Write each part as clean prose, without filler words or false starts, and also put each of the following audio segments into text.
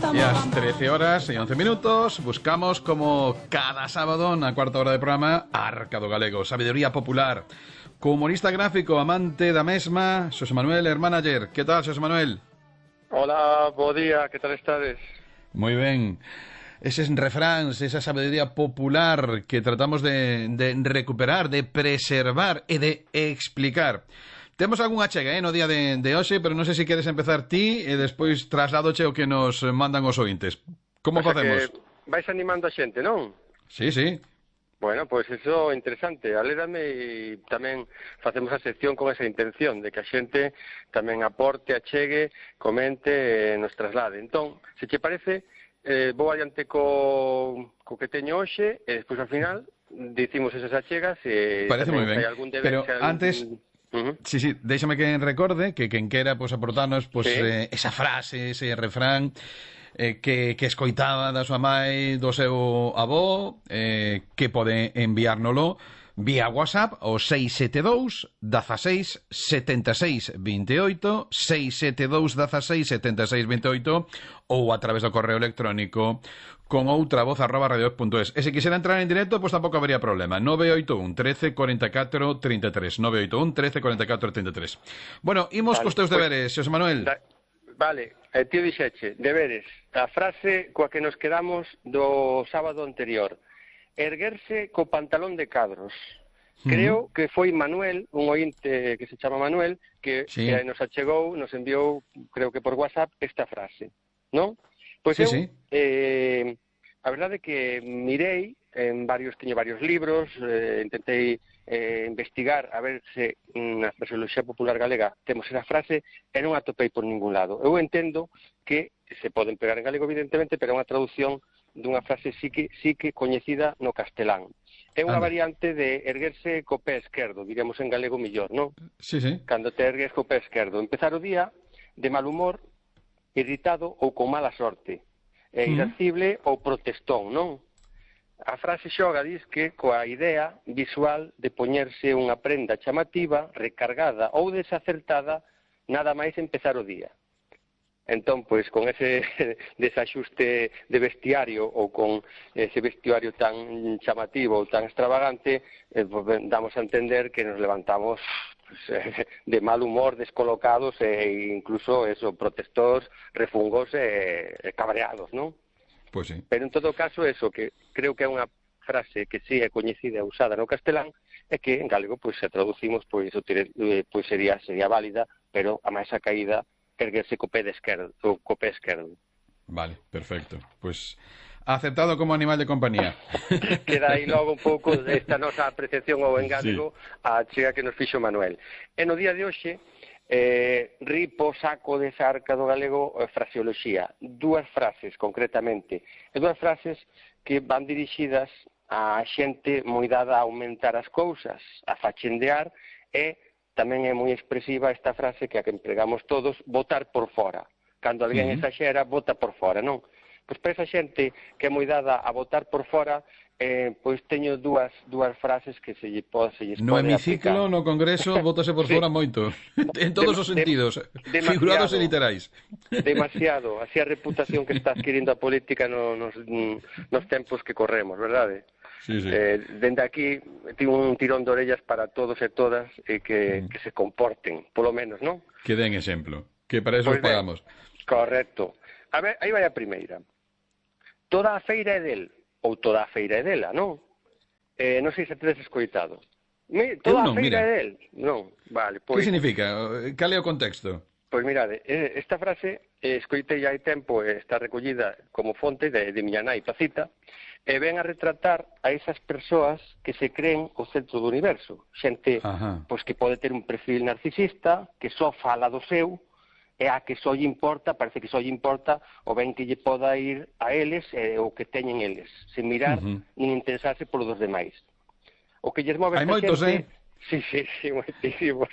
E ás 13 horas e 11 minutos buscamos como cada sábado na cuarta hora de programa Arca do Galego, sabiduría popular. Co humorista gráfico, amante da mesma, Xosé Manuel Hermanager. Que tal, Xosé Manuel? Hola, bo día, que tal estades? Moi ben. Eses refráns, esa sabiduría popular que tratamos de recuperar, de preservar e de explicar. Temos algunha chega no día de hoxe, pero non sei se queres empezar ti e despois trasladoche o que nos mandan os ointes. Como facemos? Que vais animando a xente, non? Sí, sí. Bueno, pois iso é interesante, alérame e tamén facemos a sección con esa intención de que a xente tamén aporte, achegue, comente e nos traslade. Entón, se che parece, vou adiante co que teño hoxe e despois ao final dicimos esas achegas e parece moi ben, pero antes... Sí, sí, déxame que recorde que quen quera aportarnos sí. Esa frase, ese refrán que escoitaba da súa mai, do seu avó, que pode enviárnolo vía WhatsApp ao 672 16 76 28, 672 16 76 28 ou a través do correo electrónico con outra voz @radioes.es. E se quixera entrar en directo, pois tampouco habería problema. 981 13 44 33. 981 13 44 33. Bueno, imos cos teus deberes, Xosé Manuel. Vale, tío dixeche, deberes. A frase coa que nos quedamos do sábado anterior. Erguerse co pantalón de cadros. Creo que foi Manuel, un ointe que se chama Manuel, que nos achegou, nos enviou, creo que por WhatsApp, esta frase, non? Pois eu, a verdade é que mirei, teño varios libros, intentei investigar a ver se na fraseoloxía popular galega temos esa frase e non a topei por ningún lado. Eu entendo que se pode empregar en galego, evidentemente, pero é unha traducción dunha frase sí que coñecida no castelán. É unha variante de erguerse co pé esquerdo, diremos en galego millor, non? Sí, sí. Cando te ergues co pé esquerdo. Empezar o día de mal humor, irritado ou con mala sorte, irascible ou protestón, non? A frase xoga diz que coa idea visual de poñerse unha prenda chamativa, recargada ou desacertada, nada máis empezar o día. Entón, pois, con ese desaxuste de vestiario ou con ese vestiario tan chamativo ou tan extravagante, damos a entender que nos levantamos de mal humor, descolocados e incluso protestos, refungos e cabreados, non? Pois sí. Pero en todo caso, que creo que é unha frase que sí é coñecida e usada no castelán e que en galego, pois, se traducimos, pois sería válida, pero a máis a caída erguerse co pé esquerdo. Vale, perfecto. Pois aceptado como animal de compañía. Queda aí logo un pouco desta nosa apreciación ou engadigo a chega que nos fixo Manuel. E no día de hoxe, ripo saco desa Arca do Galego fraseoloxía. Dúas frases, concretamente. E dúas frases que van dirixidas a xente moi dada a aumentar as cousas, a fachendear e tamén é moi expresiva esta frase que a que empregamos todos, botar por fora. Cando alguén exaxera, bota por fora, non? Pois para esa xente que é moi dada a botar por fora, pois teño dúas frases que se lles pode aplicar. No hemiciclo, no congreso, bótase por fora moito. En todos os sentidos, figurados e literais. Demasiado, así a reputación que está adquirindo a política nos tempos que corremos, verdade? Sí, sí. Dende aquí tivo un tirón de orellas para todos e todas que se comporten, polo menos, non? Que den exemplo, que para eso os pagamos. Correcto. A ver, aí vai a primeira. Toda a feira é del, ou toda a feira é dela, non? Non sei se tedes escoitado. Toda a feira é del, non? Vale, pois... Que significa? Cal é o contexto? Pois mirade, esta frase escoitei hai tempo, está recollida como fonte de miña nai Pacita, e ven a retratar a esas persoas que se creen o centro do universo. Xente pois, que pode ter un perfil narcisista, que só fala do seu, e a que só lle importa, parece que só lle importa o ben que lle poda ir a eles e o que teñen eles, sen mirar nin interesarse polo dos demais. O que lles move esta xente... Hai moitos, Sí, moitísimos.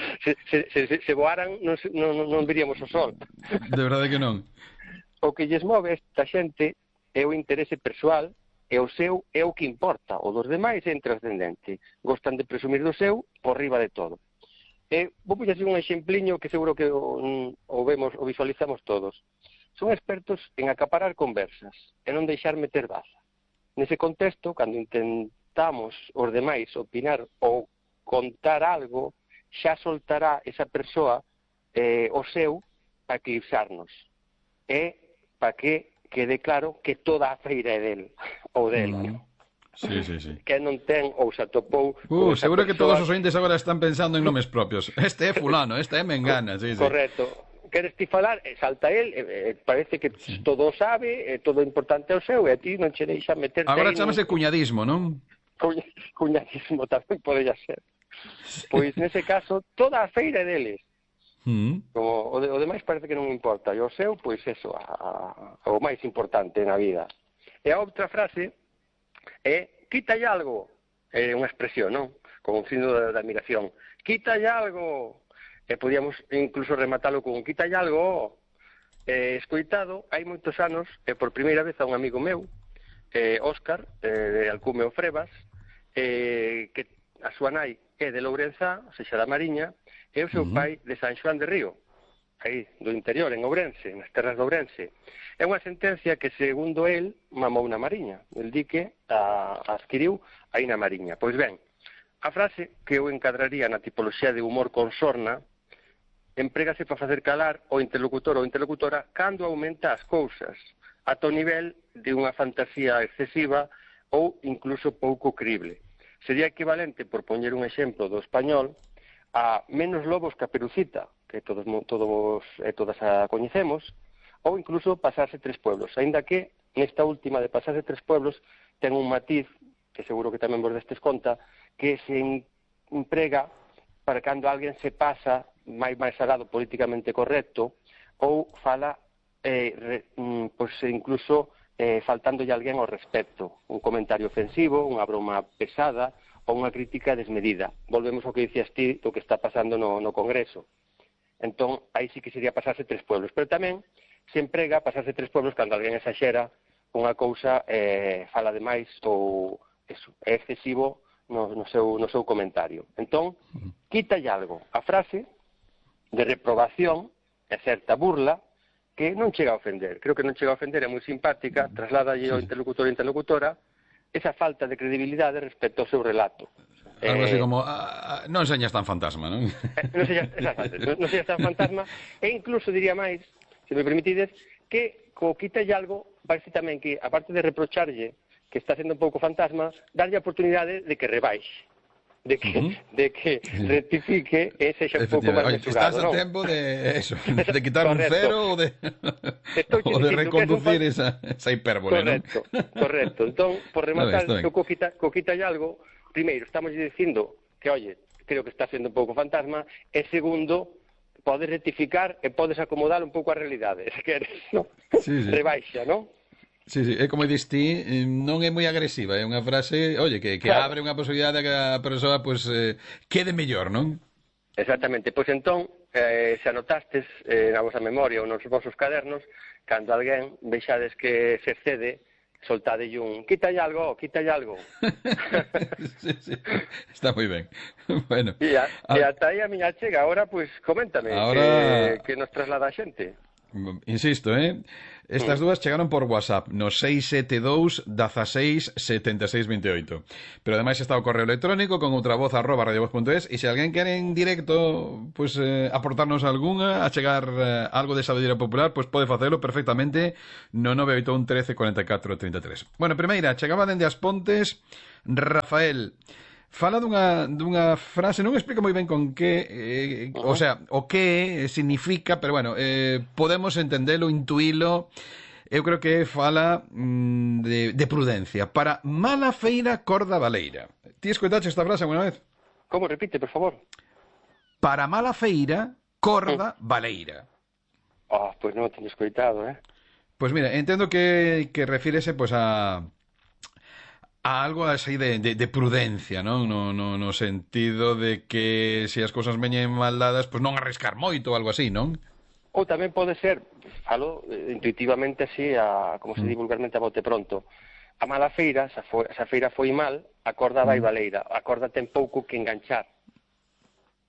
Se voaran non veríamos o sol. De verdade que non. O que lles move esta xente é o interese persoal e o seu é o que importa. O dos demais é intrascendente. Gostan de presumir do seu por riba de todo. Vou poñer un exempliño que seguro que o visualizamos todos. son expertos en acaparar conversas e non deixar meter baza. Nese contexto, cando intentamos os demais opinar ou contar algo, xa soltará esa persoa o seu para eclipsarnos. E para que quede claro que toda a feira é del, ou dela. Sí, sí, sí. Que non ten ou se atopou... seguro que todos os ointes agora están pensando en nomes propios. Este é fulano, este é mengana, sí, sí. Correcto. Queres ti falar, salta el, parece que todo sabe, todo importante é o seu, e a ti non che deixa meterte... Agora chamase cuñadismo, non? Cuñadismo tamén podría ser. Pois nese caso, toda a feira é deles. Como o demais parece que non importa, e o seu, pois eso, o máis importante na vida. E a outra frase é, quítalle algo, é unha expresión, non? Como un signo de admiración. Quítalle algo... E podíamos incluso rematalo con quítalle algo. Escoitado hai moitos anos, por primeira vez a un amigo meu, Óscar, de Alcume o Frevas, que a súa nai é de Lourenzá, ou seja, da Mariña, e o seu pai de San Xoán de Río, aí do interior, en Ourense, nas terras de Ourense. É unha sentencia que, segundo el, mamou na Mariña. El di que a adquiriu aí na Mariña. Pois ben, a frase que eu encadraría na tipoloxía de humor con sorna emprégase para facer calar o interlocutor ou interlocutora cando aumenta as cousas ata o nivel de unha fantasía excesiva ou incluso pouco crible. Sería equivalente, por poñer un exemplo do español, a menos lobos que a Perucita, que todas a coñecemos, ou incluso pasarse tres pueblos, aínda que nesta última de pasarse tres pueblos ten un matiz, que seguro que tamén vos destes conta, que se emprega para cando alguén se pasa máis alado políticamente correcto ou fala pois incluso faltándolle alguén ao respecto, un comentario ofensivo, unha broma pesada ou unha crítica desmedida. Volvemos ao que dicías ti do que está pasando no Congreso. Entón, aí sí que sería pasarse tres pueblos, pero tamén se emprega pasarse tres pueblos cando alguén exaxera unha cousa, fala demais ou eso, é excesivo no seu comentario. Entón, quítalle algo. A frase de reprobación e certa burla que non chega a ofender. Creo que non chega a ofender, é moi simpática, trasladalle ao interlocutor e interlocutora esa falta de credibilidade respecto ao seu relato. Algo así como, non enseñas tan fantasma, non? Non enseñas tan fantasma, e incluso diría máis, se me permitides, que co quítalle algo, parece tamén que, aparte de reprocharlle que está sendo un pouco fantasma, darlle a oportunidade de que rebaixe, de que rectifique e sexa un pouco máis mesurado. Estás a tempo de eso, de quitar un cero ou de reconducir esa hipérbole, non? Correcto. Entón, por rematar, co quítalle algo, primeiro, estamos dicindo que, oye, creo que está sendo un pouco fantasma, e segundo, podes rectificar e podes acomodar un pouco a realidade, se queres, non? Rebaixa, non? Sí, sí, é como dis ti, non é moi agresiva, é unha frase, oye, que abre unha posibilidade de que a persoa pues, quede mellor, non? Exactamente, pois entón, se anotastes na vosa memoria ou nos vosos cadernos, cando alguén vexades que se excede, soltadelle un, quítalle algo. Sí, está moi ben. Bueno, e ata aí a miña chega, agora, pois, coméntame, que nos traslada a xente. Insisto, estas dúas chegaron por WhatsApp no 672 16 76 28. Pero ademais está o correo electrónico con outra voz @radiovoz.es, e se alguén quere en directo pues, aportarnos algunha, a chegar algo de sabedoria popular, pues pode facelo perfectamente no 981 13 44 33. Bueno, primeira, chegaba dende As Pontes Rafael. Fala dunha frase, non explica moi ben con que, o sea, o que significa, pero bueno, podemos entendelo, intuílo. Eu creo que fala de prudencia. Para mala feira, corda baleira. Ti escoitaste esta frase alguna vez? Como? Repite, por favor. Para mala feira, corda baleira. Pois non o teño escoitado, Pois mira, entendo que refírese pues a algo así de prudencia, non? No sentido de que se as cousas veñen mal dadas, pues non arriscar moito ou algo así, non? Ou tamén pode ser, falo intuitivamente así, como se di vulgarmente a bote pronto, a mala feira, se a feira foi mal, a corda vai baleira, a corda ten pouco que enganchar.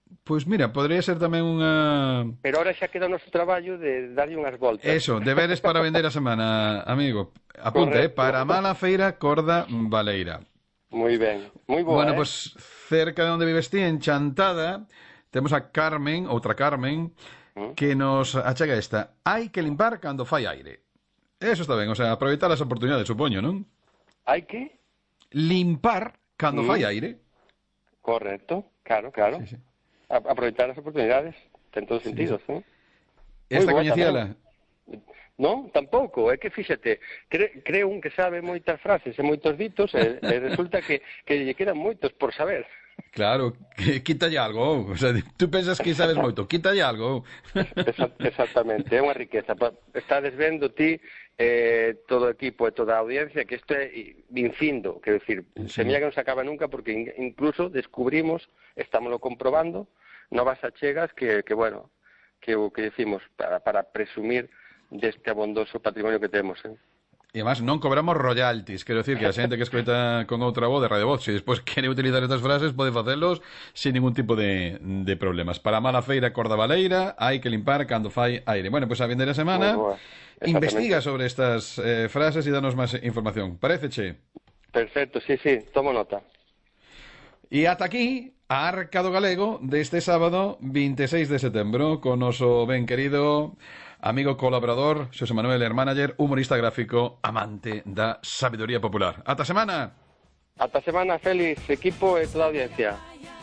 Pois mira, podría ser tamén unha... Pero ahora xa queda o noso traballo de darlle unhas voltas. Eso, deberes para vender a semana, amigo. Apunte, para mala feira, corda baleira. Moi ben, moi boa, Bueno, pois cerca de onde vives ti, en Chantada, temos a Carmen, outra Carmen, que nos achega esta. Hai que limpar cando fai aire. Eso está ben, o sea, aproveitar as oportunidades, supoño, non? Hai que? Limpar cando fai aire. Correcto, claro. Sí. Aproveitar as oportunidades, ten todos sentidos, sí. Esta coñecíala? Non, tampouco, é que fíxate, creo un que sabe moitas frases e moitos ditos e resulta que lle quedan moitos por saber. Claro, quítalle algo, o sea, tú pensas que sabes moito, quítalle algo. Exactamente, é unha riqueza. Estades vendo ti todo o equipo e toda a audiencia que isto é infindo, quero dicir, semilla que non se acaba nunca porque incluso descubrimos, estámoslo comprobando, novas achegas que bueno, que o que decimos para presumir deste abondoso patrimonio que temos, E además non cobramos royalties, quero dicir que a xente que escoita con outra voz de Radio Voz, se despois quere utilizar estas frases, pode facelos sin ningún tipo de problemas. Para mala feira, corda baleira, hai que limpar cando fai aire. Bueno, pois a vindeira semana investiga sobre estas frases e danos máis información. Paréceche? Perfecto, sí, tomo nota. E ata aquí a Arca do Galego deste sábado 26 de setembro con noso ben querido amigo colaborador Xosé Manuel Hermánager, humorista gráfico, amante da sabiduría popular. Ata semana. Ata semana, Félix, equipo e toda a audiencia.